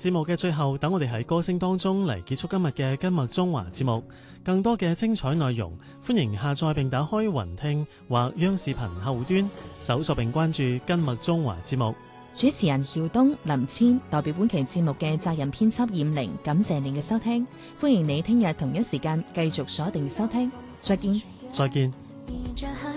節目嘅最後，等我哋喺歌聲當中嚟結束今日嘅今麥中華節目。更多嘅精彩內容，歡迎下載並打開雲聽或央視頻客戶端搜索並關注今麥中華節目。 主持人曉東、林千代表本期節目嘅責任編輯燕玲，感謝您嘅收聽。歡迎你聽日同一時間繼續鎖定收聽。再見。 再見。